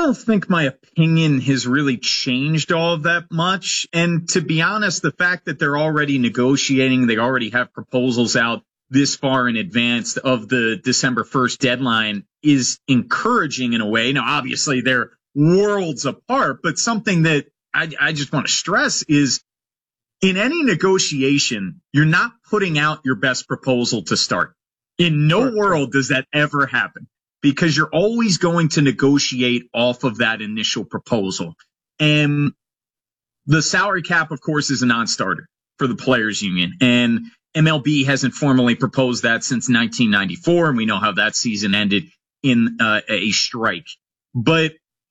don't think my opinion has really changed all that much. And to be honest, the fact that they're already negotiating, they already have proposals out this far in advance of the December 1st deadline is encouraging in a way. Now, obviously, they're worlds apart, but something that I just want to stress is in any negotiation, you're not putting out your best proposal to start. In no world does that ever happen, because you're always going to negotiate off of that initial proposal. And the salary cap, of course, is a non-starter for the players union. And MLB hasn't formally proposed that since 1994. And we know how that season ended in a strike. But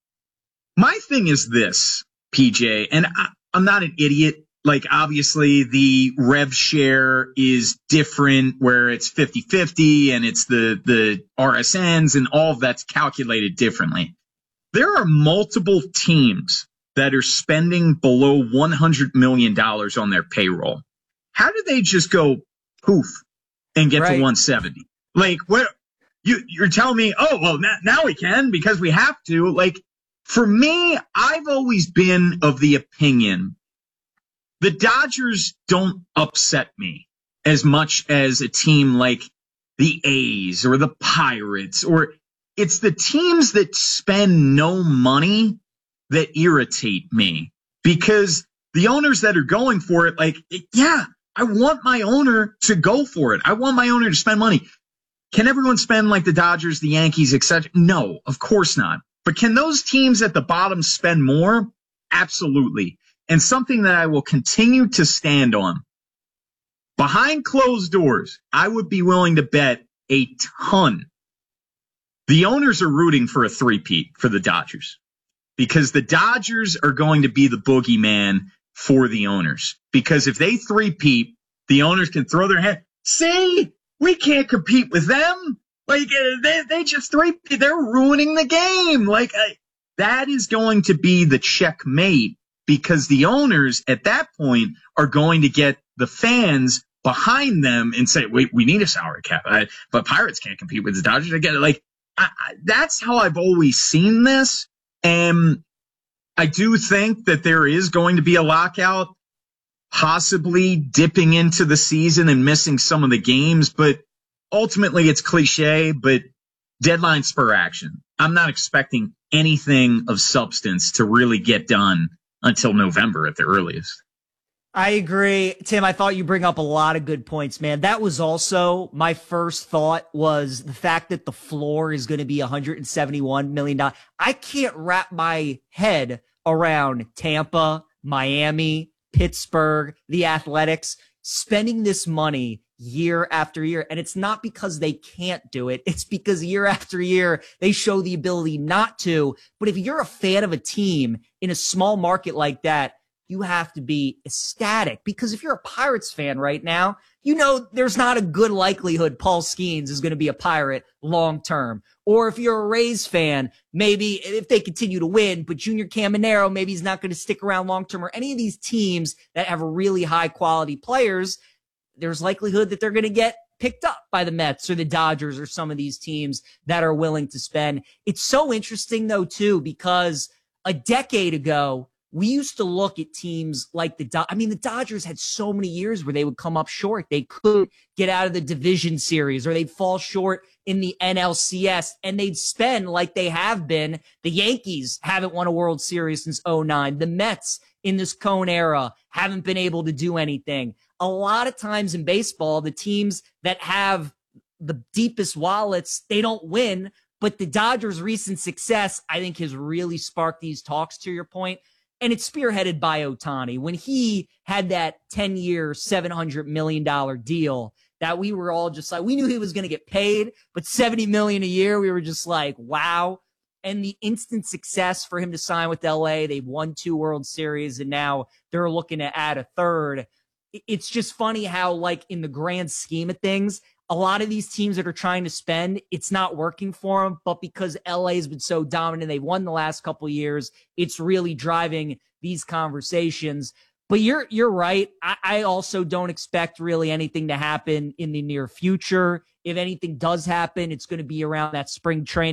my thing is this, PJ, and I'm not an idiot. Like, obviously, the rev share is different where it's 50-50 and it's the RSNs and all of that's calculated differently. There are multiple teams that are spending below $100 million on their payroll. How do they just go poof and get to 170? Like, what you're telling me, oh, well, now we can because we have to. Like, for me, I've always been of the opinion the Dodgers don't upset me as much as a team like the A's or the Pirates, or it's the teams that spend no money that irritate me, because the owners that are going for it, like, yeah, I want my owner to go for it. I want my owner to spend money. Can everyone spend like the Dodgers, the Yankees, etc.? No, of course not. But can those teams at the bottom spend more? Absolutely. And something that I will continue to stand on, behind closed doors, I would be willing to bet a ton. The owners are rooting for a three-peat for the Dodgers, because the Dodgers are going to be the boogeyman for the owners. Because if they three-peat, the owners can throw their hand. See, we can't compete with them. Like, they just three-peat. They're ruining the game. Like, that is going to be the checkmate, because the owners at that point are going to get the fans behind them and say, wait, we need a salary cap. But Pirates can't compete with the Dodgers. I get it. Like, that's how I've always seen this. And I do think that there is going to be a lockout, possibly dipping into the season and missing some of the games. But ultimately, it's cliche, but deadline spur action. I'm not expecting anything of substance to really get done until November at the earliest. I agree. Tim, I thought you bring up a lot of good points, man. That was also my first thought, was the fact that the floor is going to be $171 million. I can't wrap my head around Tampa, Miami, Pittsburgh, the Athletics spending this money year after year. And it's not because they can't do it. It's because year after year, they show the ability not to. But if you're a fan of a team in a small market like that, you have to be ecstatic, because if you're a Pirates fan right now, you know there's not a good likelihood Paul Skeens is going to be a Pirate long term. Or if you're a Rays fan, maybe if they continue to win, but Junior Caminero, maybe he's not going to stick around long term, or any of these teams that have really high quality players, there's likelihood that they're going to get picked up by the Mets or the Dodgers or some of these teams that are willing to spend. It's so interesting though, too, because a decade ago, we used to look at teams like the Dodgers had so many years where they would come up short. They couldn't get out of the division series, or they'd fall short in the NLCS, and they'd spend like they have been. The Yankees haven't won a World Series since '09. The Mets in this Cone era haven't been able to do anything. A lot of times in baseball, the teams that have the deepest wallets, they don't win. But the Dodgers' recent success, I think, has really sparked these talks, to your point. And it's spearheaded by Ohtani. When he had that 10-year, $700 million deal that we were all just like, we knew he was going to get paid, but $70 million a year, we were just like, wow. And the instant success for him to sign with LA, they've won 2 World Series, and now they're looking to add a third. It's just funny how, like, in the grand scheme of things, a lot of these teams that are trying to spend, it's not working for them, but because LA has been so dominant, they've won the last couple of years, it's really driving these conversations. But you're right. I also don't expect really anything to happen in the near future. If anything does happen, it's going to be around that spring training